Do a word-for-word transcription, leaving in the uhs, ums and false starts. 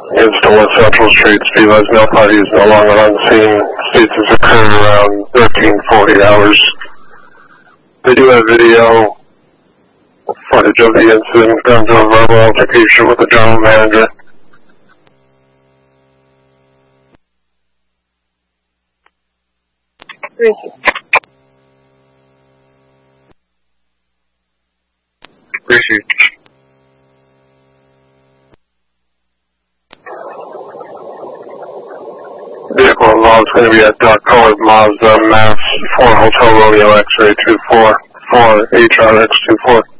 Into West Central Street, Levi's mail party is no longer on scene. States has occurred around thirteen forty hours. They do have video footage of the incident, down to a verbal altercation with the general manager. Appreciate it. Vehicle involved is going to be a dark colored Mazda Mass four Hotel Romeo X-ray two four four H R X two four.